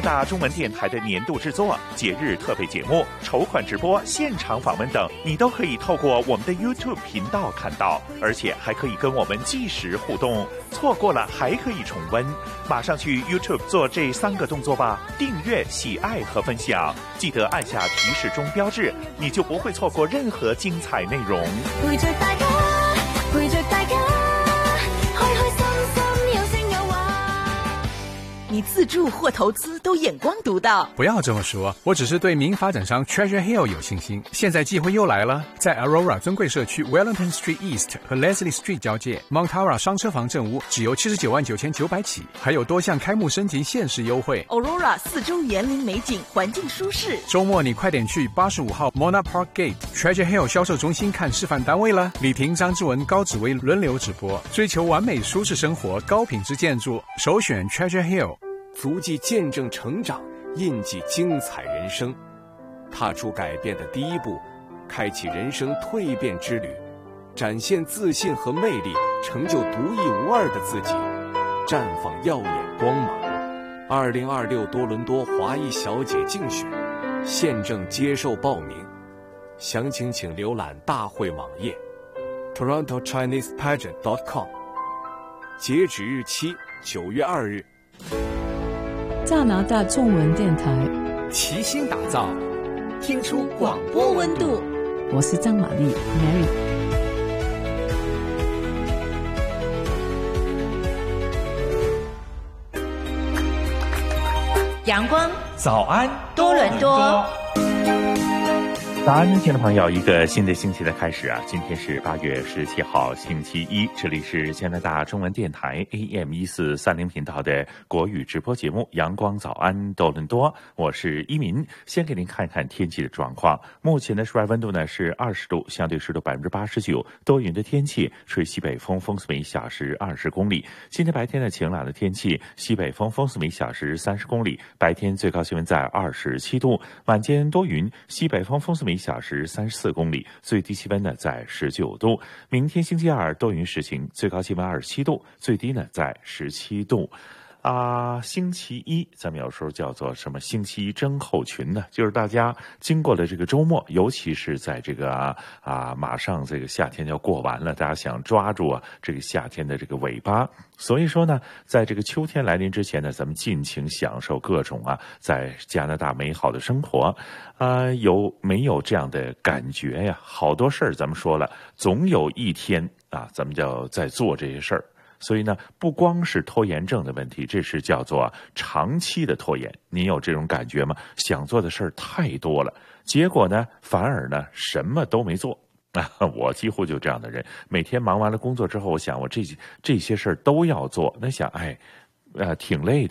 大中文电台的年度制作、节日特备节目、筹款直播、现场访问等，你都可以透过我们的 YouTube 频道看到，而且还可以跟我们即时互动。错过了还可以重温，马上去 YouTube 做这3个动作吧：订阅、喜爱和分享，记得按下提示钟标志，你就不会错过任何精彩内容。 陪着大家，陪着大家，開開心心有聲有話。 你自住或投資都眼光獨到。 不要這麼說，我只是對名發展商 Treasure Hill 有信心。現在機會又來了，在 Aurora 尊貴社區 Wellington Street East 和 Leslie Street 交界 Mount Tara 商車房正屋只由799900起，還有多項開幕升級限時優惠。 Aurora 四周園林美景，環境舒適。 周末你快點去85號 Monarch Park Gate Treasure Hill 銷售中心看示範單位了。李婷、張志文、高紫薇輪流直播，追求完美舒適生活，高品質建築，首選 Treasure Hill。 足迹见证成长，印记精彩人生，踏出改变的第一步，开启人生蜕变之旅，展现自信和魅力，成就独一无二的自己，绽放耀眼光芒。2026多伦多华裔小姐竞选现正接受报名，详情请浏览大会网页 TorontoChinesePageant.com， 截止日期9月2日。 加拿大中文電台齊心打造， 聽出廣播温度。 我是張瑪麗 Mary。 陽光早安多倫多。 早安，亲爱的朋友，一个新的星期的开始啊！今天是8月17号，星期一，这里是加拿大中文电台 AM1430频道的国语直播节目《阳光早安多伦多》，我是一民。先给您看看天气的状况。目前的室外温度呢是20度，相对湿度89%，多云的天气，吹西北风，风速每小时20公里。今天白天的晴朗的天气，西北风，风速每小时30公里，白天最高气温在27度，晚间多云，西北风，风速每小时34公里，最低气温呢在19度。明天星期二多云时晴，最高气温27度，最低呢在17度。星期一咱们有时候叫做什么星期一症候群呢，就是大家经过了这个周末，尤其是在这个马上这个夏天要过完了，大家想抓住这个夏天的这个尾巴，所以说呢在这个秋天来临之前呢，咱们尽情享受各种在加拿大美好的生活。有没有这样的感觉呀？好多事儿咱们说了，总有一天咱们就在做这些事儿。所以呢，不光是拖延症的问题，这是叫做长期的拖延。您有这种感觉吗？想做的事儿太多了，结果呢，反而呢什么都没做。我几乎就这样的人，每天忙完了工作之后，我想我这些事儿都要做，那想挺累的。